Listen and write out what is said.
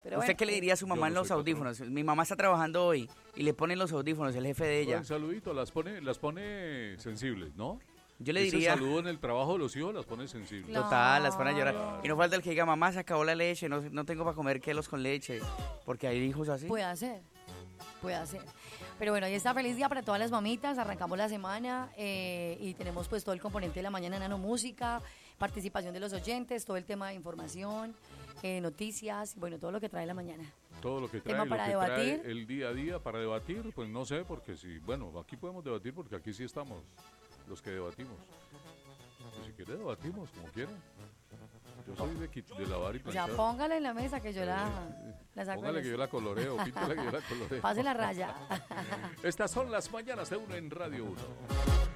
Pero ¿Usted bueno, qué le diría a su mamá en no los soy audífonos? Mi mamá está trabajando hoy y le ponen los audífonos, el jefe de ella. Un saludito, las pone sensibles, ¿no? Yo le Ese diría... saludo en el trabajo de los hijos las pone sensibles. Claro. Total, las van a llorar. Y no falta el que diga, mamá, se acabó la leche, no tengo para comer quelos con leche. Porque hay hijos así. puede hacer. Pero bueno, ahí está, feliz día para todas las mamitas, arrancamos la semana y tenemos pues todo el componente de la mañana Nano Música, participación de los oyentes, todo el tema de información, noticias, bueno, todo lo que trae la mañana. Todo lo que trae, Tema lo para que debatir. trae el día a día para debatir, pues no sé, porque si, bueno, aquí podemos debatir porque aquí sí estamos los que debatimos. Pues si quiere debatimos, como quiera. Yo soy de lavar y O sea, planchar. póngala en la mesa que yo la saco. Póngale que yo la coloreo, píntale que yo la coloreo. Pase la raya. Estas son las mañanas de Uno en Radio 1.